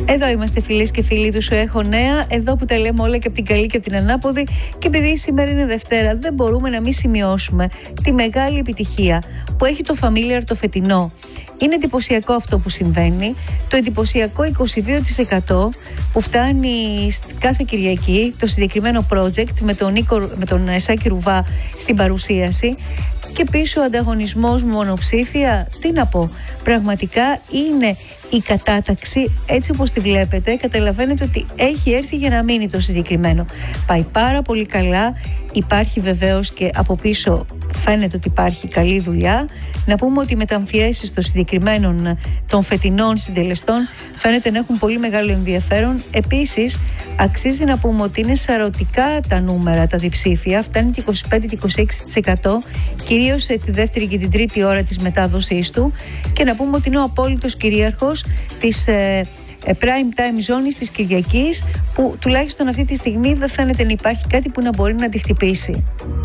Εδώ είμαστε, φίλες και φίλοι του Σου Έχω Νέα. Εδώ που τα λέμε όλα και από την καλή και από την ανάποδη. Και επειδή σήμερα είναι Δευτέρα, δεν μπορούμε να μην σημειώσουμε τη μεγάλη επιτυχία που έχει το Familiar το φετινό. Είναι εντυπωσιακό αυτό που συμβαίνει. Το εντυπωσιακό 22% που φτάνει κάθε Κυριακή, το συγκεκριμένο project με τον Σάκη Ρουβά στην παρουσίαση. Και πίσω ο ανταγωνισμός μονοψήφια, τι να πω, πραγματικά είναι η κατάταξη έτσι όπως τη βλέπετε. Καταλαβαίνετε ότι έχει έρθει για να μείνει το συγκεκριμένο. Πάει πάρα πολύ καλά. Υπάρχει βεβαίως και από πίσω φαίνεται ότι υπάρχει καλή δουλειά. Να πούμε ότι οι μεταμφιέσεις των συγκεκριμένων των φετινών συντελεστών φαίνεται να έχουν πολύ μεγάλο ενδιαφέρον. Επίσης, αξίζει να πούμε ότι είναι σαρωτικά τα νούμερα, τα διψήφια. Φτάνει και 25-26%, κυρίως σε τη δεύτερη και την τρίτη ώρα της μετάδοσής του. Και να πούμε ότι είναι ο απόλυτος κυρίαρχος της prime time ζώνης της Κυριακής, που τουλάχιστον αυτή τη στιγμή δεν φαίνεται να υπάρχει κάτι που να μπορεί να τη χτυπήσει.